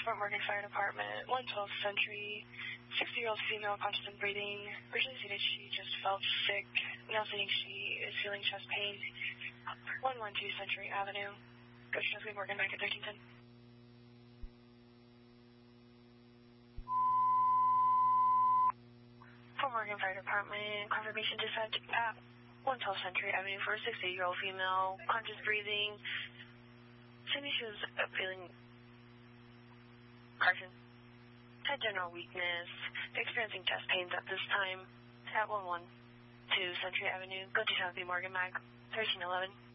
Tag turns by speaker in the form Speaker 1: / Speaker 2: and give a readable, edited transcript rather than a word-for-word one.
Speaker 1: Fort Morgan Fire Department, 112 Century, 60-year-old female, conscious and breathing. Originally stated she just felt sick. Now stating she is feeling chest pain. 112 Century Avenue. Go to Chesapeake Morgan back at 1310. Fort Morgan Fire Department, confirmation dispatch at 112 Century Avenue for a 60-year-old female, conscious breathing. Stating she was feeling Carson. Had general weakness, experiencing chest pains at this time at 112 Century Avenue. Go to Chesapeake Morgan Mag, 1311.